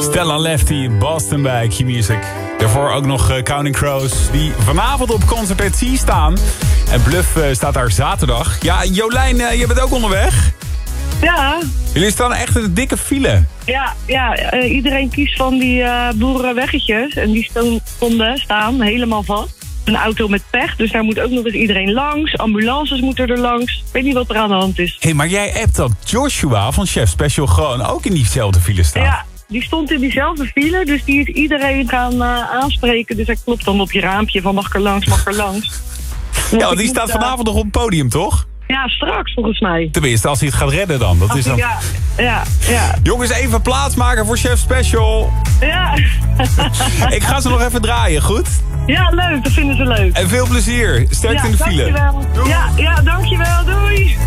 Stella Lefty, Boston bij Q-Music. Daarvoor ook nog Counting Crows, die vanavond op Concert @ Sea staan. En Bluff staat daar zaterdag. Ja, Jolijn, je bent ook onderweg? Ja. Jullie staan echt in een dikke file. Ja, iedereen kiest van die boerenweggetjes. En die staan helemaal vast. Een auto met pech, dus daar moet ook nog eens iedereen langs. Ambulances moeten er langs. Ik weet niet wat er aan de hand is. Hé, maar jij appt dat Joshua van Chef Special gewoon ook in diezelfde file staat. Ja, die stond in diezelfde file, dus die is iedereen gaan aanspreken. Dus hij klopt dan op je raampje van mag ik er langs. Ja, want die staat vanavond nog op het podium, toch? Ja, straks volgens mij. Tenminste, als hij het gaat redden dan. Dat is dan... Ja. Jongens, even plaatsmaken voor Chef Special. Ja. Ik ga ze nog even draaien, goed? Ja, leuk. Dat vinden ze leuk. En veel plezier. Sterkte in de file. Dankjewel. Ja, dankjewel. Doei.